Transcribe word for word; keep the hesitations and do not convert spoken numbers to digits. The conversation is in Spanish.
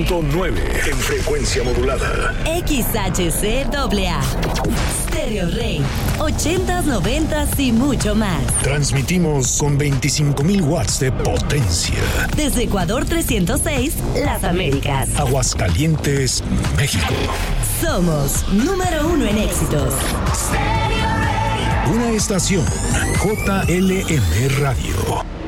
punto nueve en frecuencia modulada. X H C A A. Stereo Rey. ochentas, noventas y mucho más. Transmitimos con veinticinco mil watts de potencia. Desde Ecuador trescientos seis, Las Américas. Aguascalientes, México. Somos número uno en éxitos. Una estación J L M Radio.